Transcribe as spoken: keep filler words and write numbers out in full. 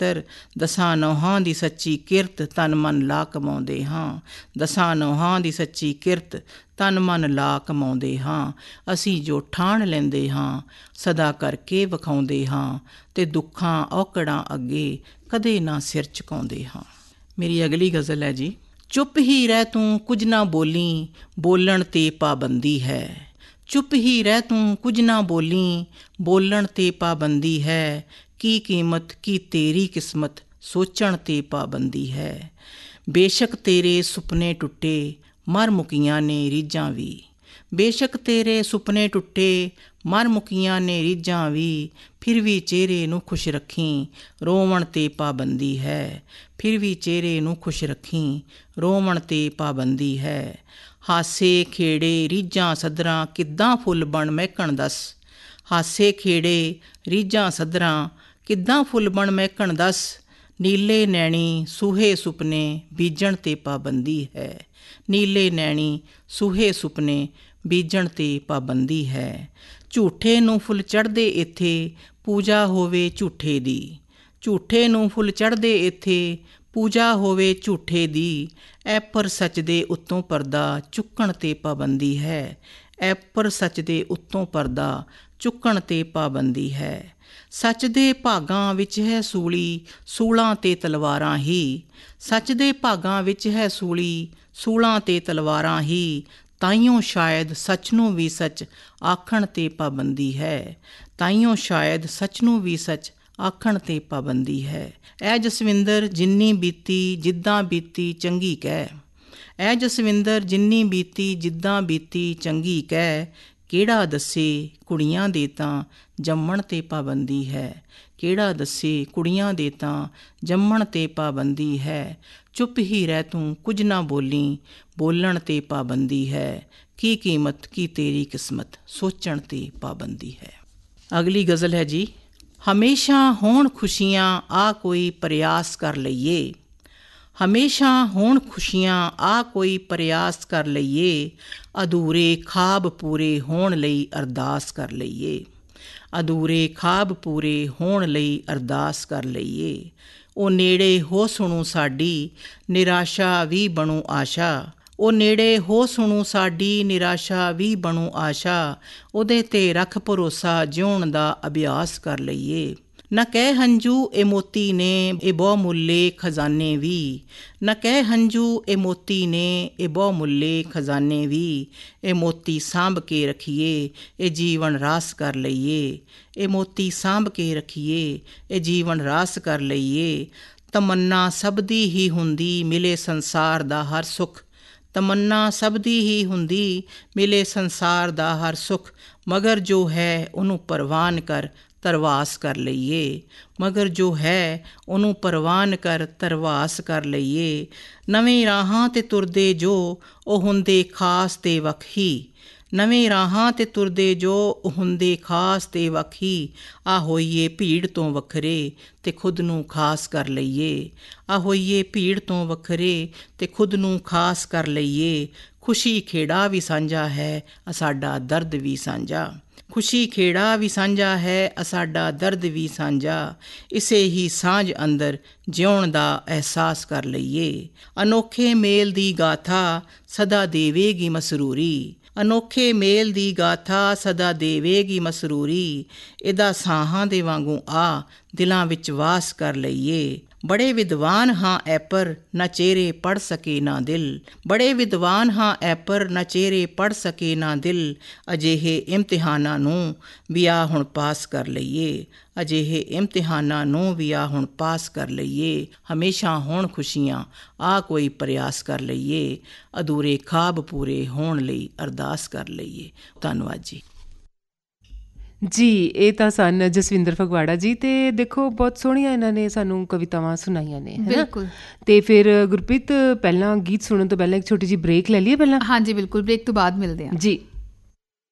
ਖਾਤਰ ਦਸਾਂ ਨੌਹਾਂ ਦੀ ਸੱਚੀ ਕਿਰਤ ਤਨ ਮਨ ਲਾ ਕਮਾਉਂਦੇ ਹਾਂ। ਦਸਾਂ ਨੌਹਾਂ ਦੀ ਸੱਚੀ ਕਿਰਤ ਤਨ ਮਨ ਲਾ ਕਮਾਉਂਦੇ ਹਾਂ। ਅਸੀਂ ਜੋ ਠਾਣ ਲੈਂਦੇ ਹਾਂ ਸਦਾ ਕਰਕੇ ਵਿਖਾਉਂਦੇ ਹਾਂ, ਅਤੇ ਦੁੱਖਾਂ ਔਕੜਾਂ ਅੱਗੇ ਕਦੇ ਨਾ ਸਿਰ ਝੁਕਾਉਂਦੇ ਹਾਂ। ਮੇਰੀ ਅਗਲੀ ਗਜ਼ਲ ਹੈ ਜੀ। ਚੁੱਪ ਹੀ ਰਹਿ ਤੂੰ ਕੁਝ ਨਾ ਬੋਲੀ, ਬੋਲਣ 'ਤੇ ਪਾਬੰਦੀ ਹੈ। ਚੁੱਪ ਹੀ ਰਹਿ ਤੂੰ ਕੁਝ ਨਾ ਬੋਲੀ, ਬੋਲਣ 'ਤੇ ਪਾਬੰਦੀ ਹੈ। ਕੀ ਕੀਮਤ ਕੀ ਤੇਰੀ ਕਿਸਮਤ, ਸੋਚਣ 'ਤੇ ਪਾਬੰਦੀ ਹੈ। ਬੇਸ਼ੱਕ ਤੇਰੇ ਸੁਪਨੇ ਟੁੱਟੇ, ਮਰ ਮੁੱਕੀਆਂ ਨੇ ਰੀਝਾਂ ਵੀ। ਬੇਸ਼ੱਕ ਤੇਰੇ ਸੁਪਨੇ ਟੁੱਟੇ, ਮਰ ਮੁੱਕੀਆਂ ਨੇ ਰੀਝਾਂ ਵੀ। ਫਿਰ ਵੀ ਚਿਹਰੇ ਨੂੰ ਖੁਸ਼ ਰੱਖੀਂ, ਰੋਵਣ 'ਤੇ ਪਾਬੰਦੀ ਹੈ। ਫਿਰ ਵੀ ਚਿਹਰੇ ਨੂੰ ਖੁਸ਼ ਰੱਖੀਂ, ਰੋਵਣ 'ਤੇ ਪਾਬੰਦੀ ਹੈ। ਹਾਸੇ ਖੇੜੇ ਰੀਝਾਂ ਸੱਧਰਾਂ, ਕਿੱਦਾਂ ਫੁੱਲ ਬਣ ਮਹਿਕਣ ਦੱਸ। ਹਾਸੇ ਖੇੜੇ ਰੀਝਾਂ ਸੱਧਰਾਂ, ਕਿੱਦਾਂ ਫੁੱਲ ਬਣ ਮਹਿਕਣ ਦੱਸ। ਨੀਲੇ ਨੈਣੀ ਸੂਹੇ ਸੁਪਨੇ, ਬੀਜਣ 'ਤੇ ਪਾਬੰਦੀ ਹੈ। ਨੀਲੇ ਨੈਣੀ ਸੂਹੇ ਸੁਪਨੇ, ਬੀਜਣ 'ਤੇ ਪਾਬੰਦੀ ਹੈ। ਝੂਠੇ ਨੂੰ ਫੁੱਲ ਚੜ੍ਹਦੇ ਇੱਥੇ, ਪੂਜਾ ਹੋਵੇ ਝੂਠੇ ਦੀ। ਝੂਠੇ ਨੂੰ ਫੁੱਲ ਚੜ੍ਹਦੇ ਇੱਥੇ, ਪੂਜਾ ਹੋਵੇ ਝੂਠੇ ਦੀ। ਐਪਰ ਸੱਚ ਦੇ ਉੱਤੋਂ ਪਰਦਾ, ਚੁੱਕਣ 'ਤੇ ਪਾਬੰਦੀ ਹੈ। ਐਪਰ ਸੱਚ ਦੇ ਉੱਤੋਂ ਪਰਦਾ, ਚੁੱਕਣ 'ਤੇ ਪਾਬੰਦੀ ਹੈ। ਸੱਚ ਦੇ ਭਾਗਾਂ ਵਿੱਚ ਹੈ ਸੂਲੀ, ਸੂਲਾਂ 'ਤੇ ਤਲਵਾਰਾਂ ਹੀ। ਸੱਚ ਦੇ ਭਾਗਾਂ ਵਿੱਚ ਹੈ ਸੂਲੀ, ਸੂਲਾਂ 'ਤੇ ਤਲਵਾਰਾਂ ਹੀ। ਤਾਈਓਂ ਸ਼ਾਇਦ ਸੱਚ ਨੂੰ ਵੀ ਸੱਚ, ਆਖਣ 'ਤੇ ਪਾਬੰਦੀ ਹੈ। ਤਾਈਓਂ ਸ਼ਾਇਦ ਸੱਚ ਨੂੰ ਵੀ ਸੱਚ, ਆਖਣ 'ਤੇ ਪਾਬੰਦੀ ਹੈ। ਐ ਜਸਵਿੰਦਰ ਜਿੰਨੀ ਬੀਤੀ, ਜਿੱਦਾਂ ਬੀਤੀ ਚੰਗੀ ਕਹਿ। ਐ ਜਸਵਿੰਦਰ ਜਿੰਨੀ ਬੀਤੀ, ਜਿੱਦਾਂ ਬੀਤੀ ਚੰਗੀ ਕਹਿ। ਕਿਹੜਾ ਦੱਸੇ ਕੁੜੀਆਂ ਦੇ ਤਾਂ, ਜੰਮਣ 'ਤੇ ਪਾਬੰਦੀ ਹੈ। ਕਿਹੜਾ ਦੱਸੇ ਕੁੜੀਆਂ ਦੇ ਤਾਂ, ਜੰਮਣ 'ਤੇ ਪਾਬੰਦੀ ਹੈ। ਚੁੱਪ ਹੀ ਰਹਿ ਤੂੰ ਕੁਝ ਨਾ ਬੋਲੀ, ਬੋਲਣ 'ਤੇ ਪਾਬੰਦੀ ਹੈ। ਕੀ ਕੀਮਤ ਕੀ ਤੇਰੀ ਕਿਸਮਤ, ਸੋਚਣ 'ਤੇ ਪਾਬੰਦੀ ਹੈ। ਅਗਲੀ ਗਜ਼ਲ ਹੈ ਜੀ। ਹਮੇਸ਼ਾ ਹੋਣ ਖੁਸ਼ੀਆਂ, ਆ ਕੋਈ ਪ੍ਰਯਾਸ ਕਰ ਲਈਏ। ਹਮੇਸ਼ਾ ਹੋਣ ਖੁਸ਼ੀਆਂ, ਆ ਕੋਈ ਪ੍ਰਯਾਸ ਕਰ ਲਈਏ। ਅਧੂਰੇ ਖਾਬ ਪੂਰੇ ਹੋਣ ਲਈ ਅਰਦਾਸ ਕਰ ਲਈਏ। ਅਧੂਰੇ ਖਾਬ ਪੂਰੇ ਹੋਣ ਲਈ ਅਰਦਾਸ ਕਰ ਲਈਏ। ਉਹ ਨੇੜੇ ਹੋ ਸੁਣੂ ਸਾਡੀ, ਨਿਰਾਸ਼ਾ ਵੀ ਬਣੂ ਆਸ਼ਾ। ਉਹ ਨੇੜੇ ਹੋ ਸੁਣੂ ਸਾਡੀ, ਨਿਰਾਸ਼ਾ ਵੀ ਬਣੂ ਆਸ਼ਾ। ਉਹਦੇ 'ਤੇ ਰੱਖ ਭਰੋਸਾ, ਜਿਉਣ ਦਾ ਅਭਿਆਸ ਕਰ ਲਈਏ। ਨਾ ਕਹਿ ਹੰਝੂ ਇਹ ਮੋਤੀ ਨੇ, ਇਹ ਬਹੁਮੁੱਲੇ ਖਜ਼ਾਨੇ ਵੀ। ਨਾ ਕਹਿ ਹੰਝੂ ਇਹ ਮੋਤੀ ਨੇ, ਇਹ ਬਹੁਮੁੱਲੇ ਖਜ਼ਾਨੇ ਵੀ। ਇਹ ਮੋਤੀ ਸਾਂਭ ਕੇ ਰੱਖੀਏ, ਇਹ ਜੀਵਨ ਰਾਸ ਕਰ ਲਈਏ। ਇਹ ਮੋਤੀ ਸਾਂਭ ਕੇ ਰੱਖੀਏ, ਇਹ ਜੀਵਨ ਰਾਸ ਕਰ ਲਈਏ। ਤਮੰਨਾ ਸਭ ਦੀ ਹੀ ਹੁੰਦੀ, ਮਿਲੇ ਸੰਸਾਰ ਦਾ ਹਰ ਸੁੱਖ। ਤਮੰਨਾ ਸਭ ਦੀ ਹੀ ਹੁੰਦੀ, ਮਿਲੇ ਸੰਸਾਰ ਦਾ ਹਰ ਸੁੱਖ। ਮਗਰ ਜੋ ਹੈ ਉਹਨੂੰ ਪ੍ਰਵਾਨ ਕਰ, ਧਰਵਾਸ ਕਰ ਲਈਏ। ਮਗਰ ਜੋ ਹੈ ਉਹਨੂੰ ਪ੍ਰਵਾਨ ਕਰ, ਧਰਵਾਸ ਕਰ ਲਈਏ। ਨਵੇਂ ਰਾਹਾਂ 'ਤੇ ਤੁਰਦੇ ਜੋ, ਉਹ ਹੁੰਦੇ ਖਾਸ ਤੇ ਵੱਖ ਹੀ। ਨਵੇਂ ਰਾਹਾਂ 'ਤੇ ਤੁਰਦੇ ਜੋ, ਉਹ ਹੁੰਦੇ ਖਾਸ ਤੇ ਵੱਖ ਹੀ। ਆ ਹੋਈਏ ਭੀੜ ਤੋਂ ਵੱਖਰੇ, ਤੇ ਖੁਦ ਨੂੰ ਖਾਸ ਕਰ ਲਈਏ। ਆ ਹੋਈਏ ਭੀੜ ਤੋਂ ਵੱਖਰੇ, ਤੇ ਖੁਦ ਨੂੰ ਖਾਸ ਕਰ ਲਈਏ। ਖੁਸ਼ੀ ਖੇੜਾ ਵੀ ਸਾਂਝਾ ਹੈ, ਸਾਡਾ ਦਰਦ ਵੀ ਸਾਂਝਾ। ਖੁਸ਼ੀ ਖੇੜਾ ਵੀ ਸਾਂਝਾ ਹੈ, ਸਾਡਾ ਦਰਦ ਵੀ ਸਾਂਝਾ। ਇਸੇ ਹੀ ਸਾਂਝ ਅੰਦਰ ਜਿਉਣ ਦਾ ਅਹਿਸਾਸ ਕਰ ਲਈਏ। ਅਨੋਖੇ ਮੇਲ ਦੀ ਗਾਥਾ ਸਦਾ ਦੇਵੇਗੀ ਮਸਰੂਰੀ। ਅਨੋਖੇ ਮੇਲ ਦੀ ਗਾਥਾ ਸਦਾ ਦੇਵੇਗੀ ਮਸਰੂਰੀ। ਇਹਦਾ ਸਾਹਾਂ ਦੇ ਵਾਂਗੂ ਆ, ਦਿਲਾਂ ਵਿੱਚ ਵਾਸ ਕਰ ਲਈਏ। ਬੜੇ ਵਿਦਵਾਨ ਹਾਂ ਐਪਰ, ਨਾ ਚਿਹਰੇ ਪੜ੍ਹ ਸਕੇ ਨਾ ਦਿਲ। ਬੜੇ ਵਿਦਵਾਨ ਹਾਂ ਐਪਰ, ਨਾ ਚਿਹਰੇ ਪੜ੍ਹ ਸਕੇ ਨਾ ਦਿਲ। ਅਜਿਹੇ ਇਮਤਿਹਾਨਾਂ ਨੂੰ ਵੀ ਆ ਹੁਣ ਪਾਸ ਕਰ ਲਈਏ। ਅਜਿਹੇ ਇਮਤਿਹਾਨਾਂ ਨੂੰ ਵੀ ਆ ਹੁਣ ਪਾਸ ਕਰ ਲਈਏ। ਹਮੇਸ਼ਾ ਹੋਣ ਖੁਸ਼ੀਆਂ, ਆ ਕੋਈ ਪ੍ਰਯਾਸ ਕਰ ਲਈਏ। ਅਧੂਰੇ ਖਾਬ ਪੂਰੇ ਹੋਣ ਲਈ ਅਰਦਾਸ ਕਰ ਲਈਏ। ਧੰਨਵਾਦ ਜੀ। ਜੀ ਇਹ ਤਾਂ ਸਨ ਜਸਵਿੰਦਰ ਫਗਵਾੜਾ ਜੀ। ਅਤੇ ਦੇਖੋ ਬਹੁਤ ਸੋਹਣੀਆਂ ਇਹਨਾਂ ਨੇ ਸਾਨੂੰ ਕਵਿਤਾਵਾਂ ਸੁਣਾਈਆਂ ਨੇ, ਹੈ ਨਾ। ਅਤੇ ਫਿਰ ਗੁਰਪ੍ਰੀਤ, ਪਹਿਲਾਂ ਗੀਤ ਸੁਣਨ ਤੋਂ ਪਹਿਲਾਂ ਇੱਕ ਛੋਟੀ ਜਿਹੀ ਬ੍ਰੇਕ ਲੈ ਲਈਏ ਪਹਿਲਾਂ। ਹਾਂਜੀ ਬਿਲਕੁਲ, ਬ੍ਰੇਕ ਤੋਂ ਬਾਅਦ ਮਿਲਦੇ ਹਾਂ ਜੀ।